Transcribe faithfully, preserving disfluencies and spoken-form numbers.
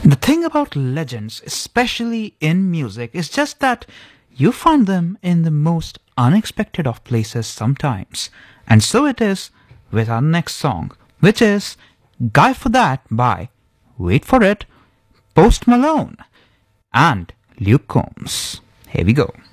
The thing about legends, especially in music, is just that you find them in the most unexpected of places sometimes. And so it is with our next song, which is Guy for That by, wait for it, Post Malone and Luke Combs. Here we go.